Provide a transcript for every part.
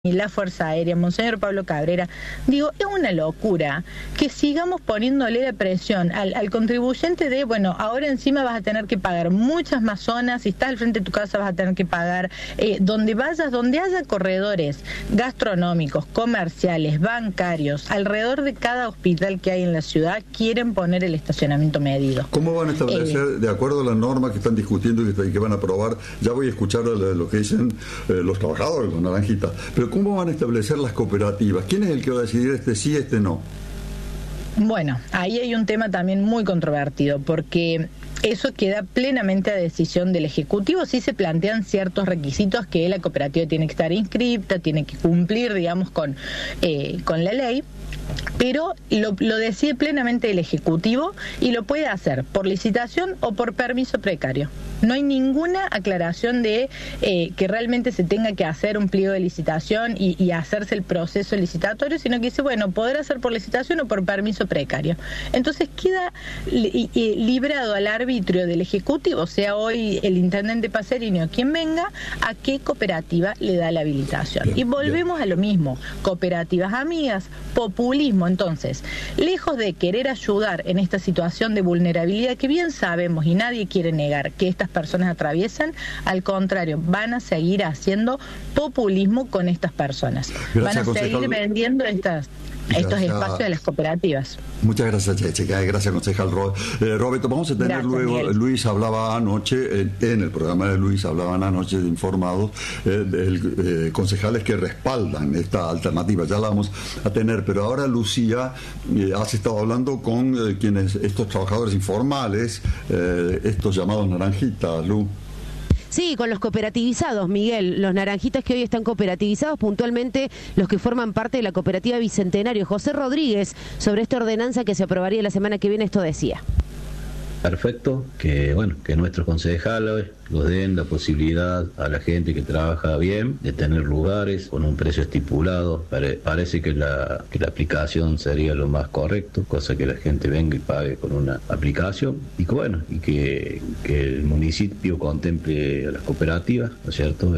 y la Fuerza Aérea, Monseñor Pablo Cabrera, digo, es una locura que sigamos poniéndole la presión al contribuyente de, bueno, ahora encima vas a tener que pagar muchas más zonas, si estás al frente de tu casa vas a tener que pagar, donde vayas, donde haya corredores gastronómicos, comerciales, bancarios, alrededor de cada hospital que hay en la ciudad, quieren poner el estacionamiento medido. ¿Cómo van a establecer, de acuerdo a las normas que están discutiendo y que van a aprobar? Ya voy a escuchar lo que dicen los trabajadores, los naranjitas, pero ¿cómo van a establecer las cooperativas? ¿Quién es el que va a decidir este sí, este no? Bueno, ahí hay un tema también muy controvertido, porque eso queda plenamente a decisión del Ejecutivo. Sí se plantean ciertos requisitos que la cooperativa tiene que estar inscripta, tiene que cumplir, digamos, con la ley, pero lo decide plenamente el Ejecutivo y lo puede hacer por licitación o por permiso precario. No hay ninguna aclaración de que realmente se tenga que hacer un pliego de licitación y hacerse el proceso licitatorio, sino que dice, bueno, podrá ser por licitación o por permiso precario. Entonces queda librado al arbitrio del Ejecutivo, sea hoy el intendente Pacerini o quien venga, a qué cooperativa le da la habilitación. Bien, y volvemos a lo mismo, cooperativas amigas, populismo. Entonces, lejos de querer ayudar en esta situación de vulnerabilidad que bien sabemos y nadie quiere negar que estas personas atraviesan, al contrario, van a seguir haciendo populismo con estas personas. Gracias, van a seguir vendiendo estos espacios de las cooperativas. Muchas gracias, Cheche. Gracias, concejal Roberto. Vamos a tener gracias, luego, Miguel. Luis hablaba anoche, en el programa de Luis hablaban anoche de informados, concejales que respaldan esta alternativa. Ya la vamos a tener, pero ahora, Lucía, has estado hablando con estos trabajadores informales, estos llamados naranjitas, Lu. Sí, con los cooperativizados, Miguel, los naranjitas que hoy están cooperativizados, puntualmente los que forman parte de la cooperativa Bicentenario. José Rodríguez, sobre esta ordenanza que se aprobaría la semana que viene, esto decía. Perfecto, que nuestros concejales nos den la posibilidad a la gente que trabaja bien de tener lugares con un precio estipulado. Parece que la aplicación sería lo más correcto, cosa que la gente venga y pague con una aplicación y que el municipio contemple a las cooperativas, ¿no es cierto?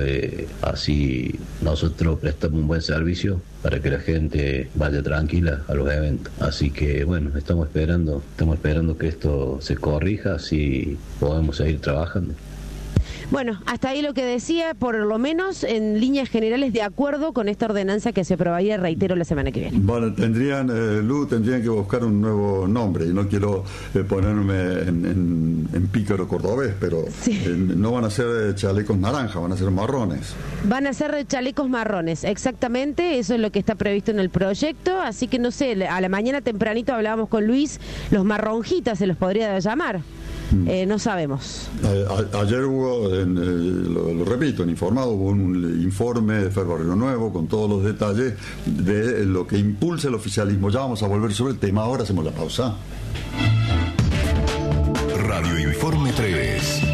Así nosotros prestamos un buen servicio para que la gente vaya tranquila a los eventos. Así que estamos esperando que esto se corrija, así podemos seguir trabajando. Bueno, hasta ahí lo que decía, por lo menos en líneas generales de acuerdo con esta ordenanza que se aprobaría, reitero, la semana que viene. Bueno, tendrían que buscar un nuevo nombre, y no quiero ponerme en pícaro cordobés, pero sí. No van a ser chalecos naranjas, van a ser marrones. Van a ser chalecos marrones, exactamente, eso es lo que está previsto en el proyecto, así que no sé, a la mañana tempranito hablábamos con Luis, los marronjitas se los podría llamar. No sabemos. Ayer hubo, lo repito, en Informado, hubo un informe de Ferrocarril Nuevo con todos los detalles de lo que impulsa el oficialismo. Ya vamos a volver sobre el tema, ahora hacemos la pausa. Radio Informe 3.